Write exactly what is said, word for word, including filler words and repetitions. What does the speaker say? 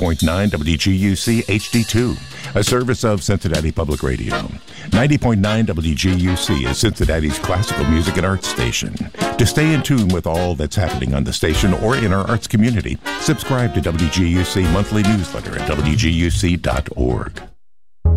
point nine W G U C H D two, a service of Cincinnati Public Radio. ninety point nine W G U C is Cincinnati's classical music and arts station. To stay in tune with all that's happening on the station or in our arts community, subscribe to W G U C monthly newsletter at W G U C dot org.